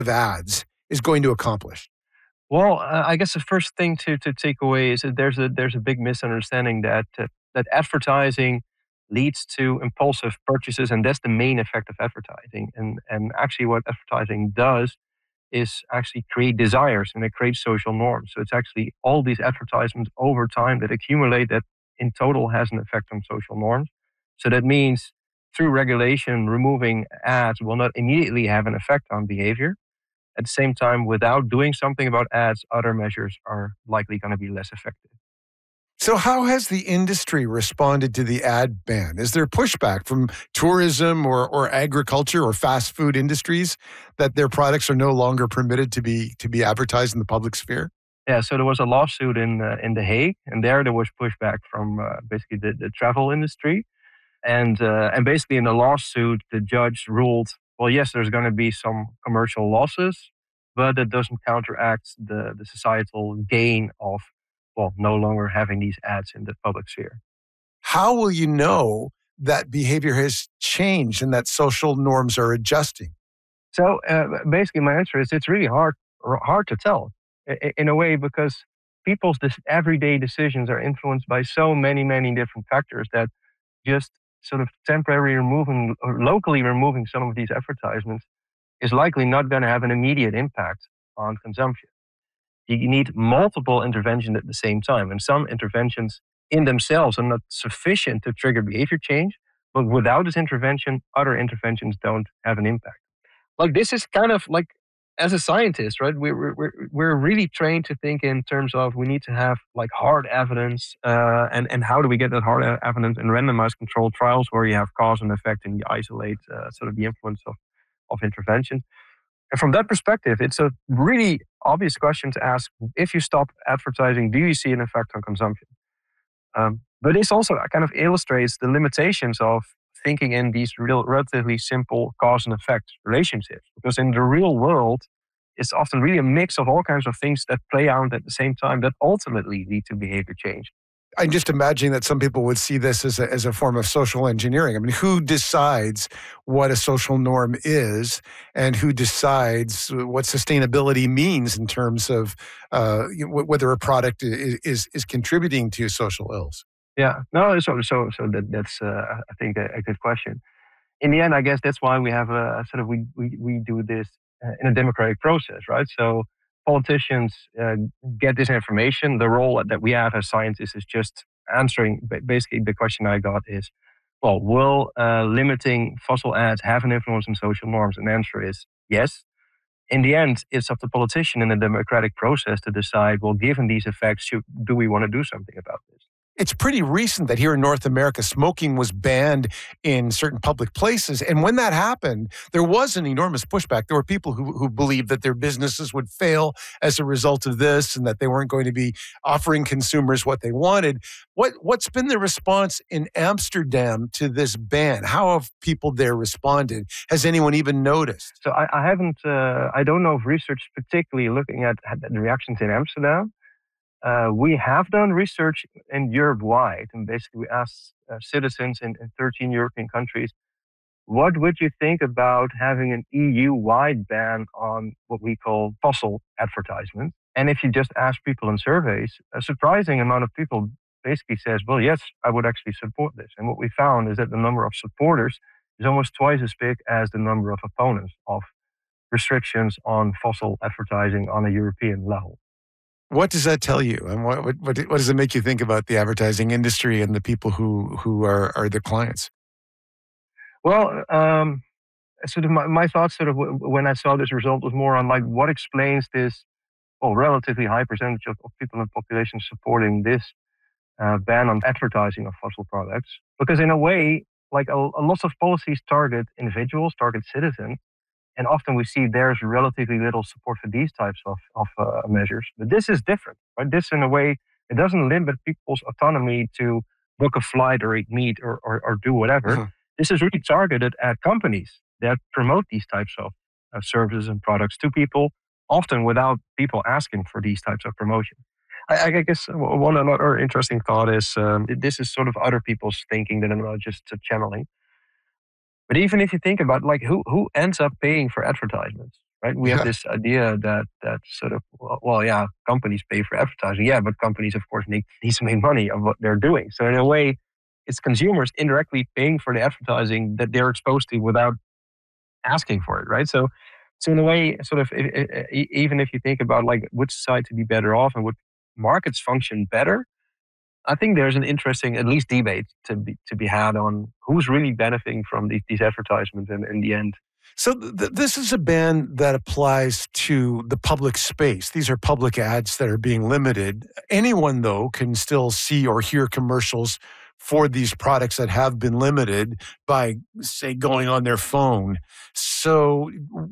of ads is going to accomplish? Well, I guess the first thing to take away is that there's a big misunderstanding that that advertising leads to impulsive purchases, and that's the main effect of advertising. And actually, what advertising does is actually create desires and it creates social norms. So it's actually all these advertisements over time that accumulate that in total has an effect on social norms. So that means through regulation, removing ads will not immediately have an effect on behavior. At the same time, without doing something about ads, other measures are likely going to be less effective. So, how has the industry responded to the ad ban? Is there pushback from tourism or agriculture or fast food industries that their products are no longer permitted to be advertised in the public sphere? Yeah, so there was a lawsuit in The Hague, and there was pushback from basically the travel industry, and basically in the lawsuit, the judge ruled, well, yes, there's going to be some commercial losses, but that doesn't counteract the societal gain of, well, no longer having these ads in the public sphere. How will you know that behavior has changed and that social norms are adjusting? So basically, my answer is it's really hard to tell in a way because people's everyday decisions are influenced by so many different factors that just sort of temporarily removing or locally removing some of these advertisements is likely not going to have an immediate impact on consumption. You need multiple interventions at the same time, and some interventions in themselves are not sufficient to trigger behavior change, but without this intervention, other interventions don't have an impact. Like this is kind of like as a scientist, right? We're really trained to think in terms of we need to have like hard evidence, and how do we get that hard evidence in randomized controlled trials where you have cause and effect and you isolate sort of the influence of intervention. And from that perspective, it's a really obvious question to ask: if you stop advertising, do you see an effect on consumption? But this also kind of illustrates the limitations of thinking in these relatively simple cause and effect relationships. Because in the real world, it's often really a mix of all kinds of things that play out at the same time that ultimately lead to behavior change. I'm just imagining that some people would see this as a form of social engineering. I mean, who decides what a social norm is and who decides what sustainability means in terms of whether a product is contributing to social ills? Yeah, no, so that's I think a good question. In the end, I guess that's why we have a sort of we do this in a democratic process, right? So politicians get this information. The role that we have as scientists is just answering. Basically, the question I got is, well, will limiting fossil ads have an influence on social norms? And the answer is yes. In the end, it's up to politician in a democratic process to decide, well, given these effects, do we want to do something about this? It's pretty recent that here in North America, smoking was banned in certain public places. And when that happened, there was an enormous pushback. There were people who believed that their businesses would fail as a result of this and that they weren't going to be offering consumers what they wanted. What's been the response in Amsterdam to this ban? How have people there responded? Has anyone even noticed? So I haven't, I don't know of research particularly looking at the reactions in Amsterdam. We have done research in Europe wide, and basically we asked citizens in 13 European countries, what would you think about having an EU wide ban on what we call fossil advertisement? And if you just ask people in surveys, a surprising amount of people basically says, well, yes, I would actually support this. And what we found is that the number of supporters is almost twice as big as the number of opponents of restrictions on fossil advertising on a European level. What does that tell you? And what does it make you think about the advertising industry and the people who are the clients? Well, sort of my thoughts sort of when I saw this result was more on like what explains this, well, relatively high percentage of people in the population supporting this ban on advertising of fossil products. Because in a way, like a lot of policies target individuals, target citizens, and often we see there's relatively little support for these types of measures. But this is different, right? This, in a way, it doesn't limit people's autonomy to book a flight or eat meat or do whatever. Mhm. This is really targeted at companies that promote these types of services and products to people, often without people asking for these types of promotion. I guess one another interesting thought is this is sort of other people's thinking that I'm not just channeling. But even if you think about like who ends up paying for advertisements, right? We have this idea that sort of, well, yeah, companies pay for advertising, yeah, but companies, of course, need to make money of what they're doing. So in a way, it's consumers indirectly paying for the advertising that they're exposed to without asking for it, right? So in a way, sort of, even if you think about like would society be better off and would markets function better, I think there's an interesting, at least, debate to be had on who's really benefiting from these advertisements in the end. So this is a ban that applies to the public space. These are public ads that are being limited. Anyone, though, can still see or hear commercials for these products that have been limited by, say, going on their phone. So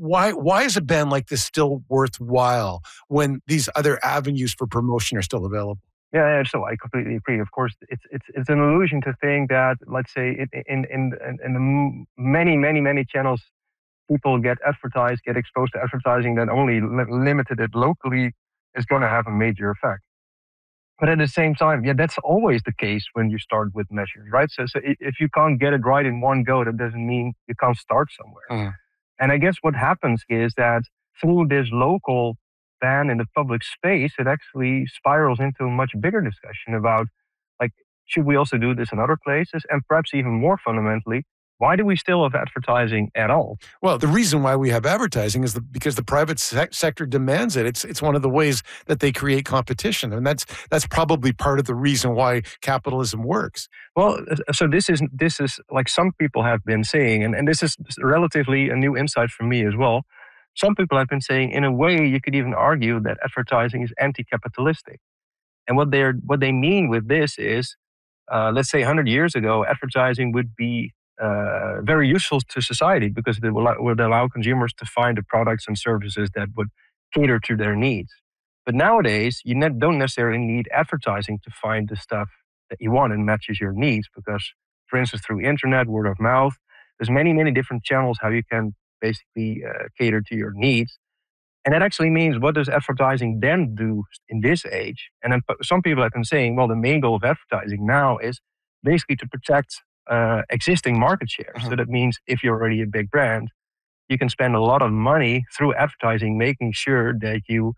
why is a ban like this still worthwhile when these other avenues for promotion are still available? Yeah, so I completely agree. Of course, it's an illusion to think that, let's say, in the many channels, people get exposed to advertising that only limited it locally is going to have a major effect. But at the same time, yeah, that's always the case when you start with measures, right? So if you can't get it right in one go, that doesn't mean you can't start somewhere. And I guess what happens is that through this local ban in the public space, it actually spirals into a much bigger discussion about, like, should we also do this in other places? And perhaps even more fundamentally, why do we still have advertising at all? Well, the reason why we have advertising is because the private sector demands it. It's one of the ways that they create competition, and that's probably part of the reason why capitalism works. Well, so this is like some people have been saying, and this is relatively a new insight for me as well. Some people have been saying, in a way, you could even argue that advertising is anti-capitalistic. And what they mean with this is, let's say 100 years ago, advertising would be very useful to society because it would allow consumers to find the products and services that would cater to their needs. But nowadays, you don't necessarily need advertising to find the stuff that you want and matches your needs because, for instance, through internet, word of mouth, there's many different channels how you can basically cater to your needs. And that actually means, what does advertising then do in this age? And then some people have been saying, well, the main goal of advertising now is basically to protect existing market share. So that means if you're already a big brand, you can spend a lot of money through advertising, making sure that you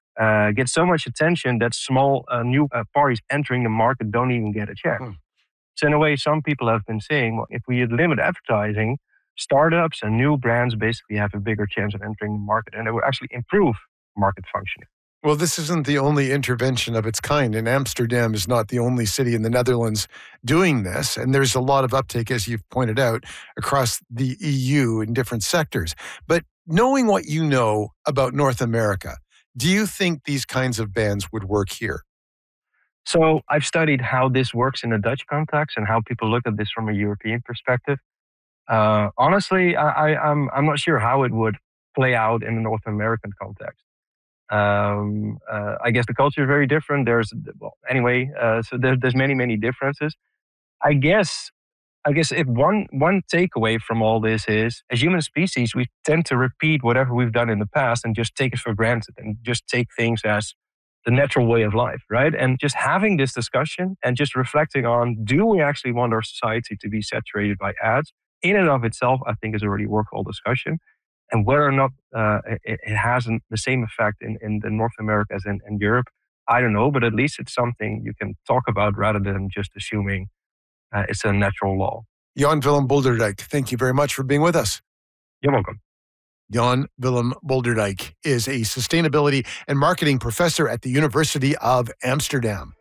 get so much attention that small new parties entering the market don't even get a chance. So in a way, some people have been saying, well, if we limit advertising, startups and new brands basically have a bigger chance of entering the market, and it will actually improve market functioning. Well, this isn't the only intervention of its kind, and Amsterdam is not the only city in the Netherlands doing this. And there's a lot of uptake, as you've pointed out, across the EU in different sectors. But knowing what you know about North America, do you think these kinds of bans would work here? So I've studied how this works in a Dutch context and how people look at this from a European perspective. Honestly, I'm not sure how it would play out in the North American context. I guess the culture is very different. So there's many differences. I guess if one takeaway from all this is, as human species, we tend to repeat whatever we've done in the past and just take it for granted and just take things as the natural way of life, right? And just having this discussion and just reflecting on, do we actually want our society to be saturated by ads? In and of itself, I think is already a worthwhile discussion. And whether or not it has the same effect in the North America as in Europe, I don't know, but at least it's something you can talk about rather than just assuming it's a natural law. Jan Willem Bolderdijk, thank you very much for being with us. You're welcome. Jan Willem Bolderdijk is a sustainability and marketing professor at the University of Amsterdam.